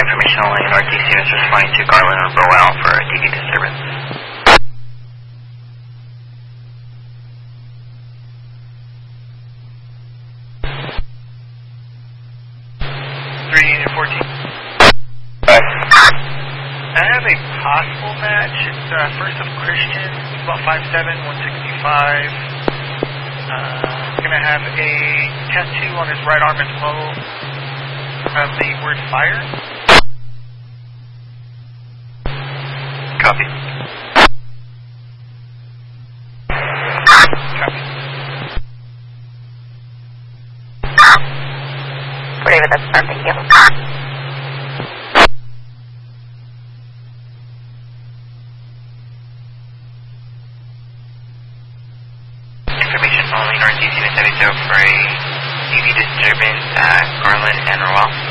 Information only, Northeast units responding to Garland and Roel for a DV disturbance. 314. I have a possible match. It's First of Christian, about 5'7", 165. He's going to have a tattoo on his right arm as well of the word fire. Copy. Copy. David, that's fine, thank you. Information only, Northeast unit 70 for a DV disturbance at Garland and Roel.